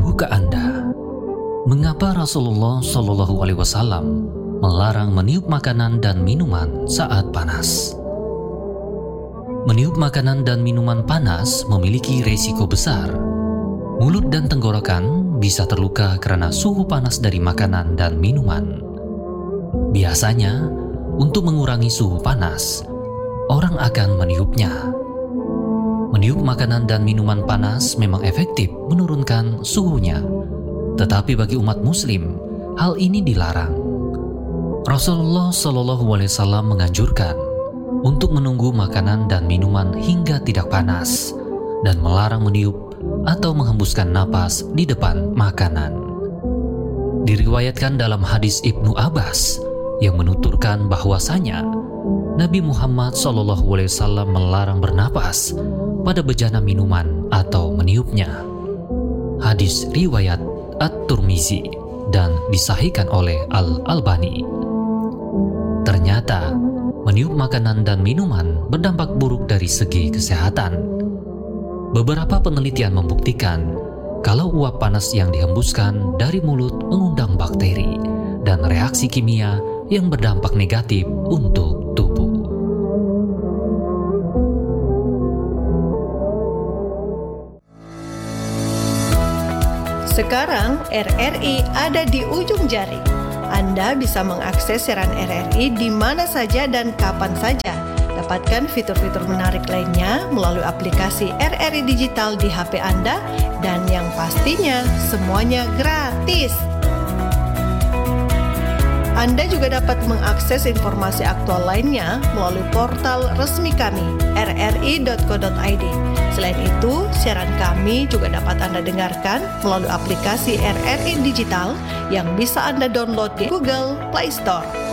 Tahukah Anda mengapa Rasulullah Shallallahu Alaihi Wasallam melarang meniup makanan dan minuman saat panas? Meniup makanan dan minuman panas memiliki resiko besar. Mulut dan tenggorokan bisa terluka karena suhu panas dari makanan dan minuman. Biasanya, untuk mengurangi suhu panas, orang akan meniupnya. Meniup makanan dan minuman panas memang efektif menurunkan suhunya. Tetapi bagi umat muslim, hal ini dilarang. Rasulullah Shallallahu Alaihi Wasallam menganjurkan untuk menunggu makanan dan minuman hingga tidak panas dan melarang meniup atau menghembuskan napas di depan makanan. Diriwayatkan dalam hadis Ibnu Abbas yang menuturkan bahwasanya Nabi Muhammad SAW melarang bernapas pada bejana minuman atau meniupnya. Hadis riwayat At-Tirmizi dan disahihkan oleh Al-Albani. Ternyata meniup makanan dan minuman berdampak buruk dari segi kesehatan. Beberapa penelitian membuktikan kalau uap panas yang dihembuskan dari mulut mengundang bakteri dan reaksi kimia yang berdampak negatif untuk tubuh. Sekarang RRI ada di ujung jari. Anda bisa mengakses siaran RRI di mana saja dan kapan saja. Dapatkan fitur-fitur menarik lainnya melalui aplikasi RRI Digital di HP Anda dan yang pastinya semuanya gratis. Anda juga dapat mengakses informasi aktual lainnya melalui portal resmi kami, rri.co.id. Selain itu, siaran kami juga dapat Anda dengarkan melalui aplikasi RRI Digital yang bisa Anda download di Google Play Store.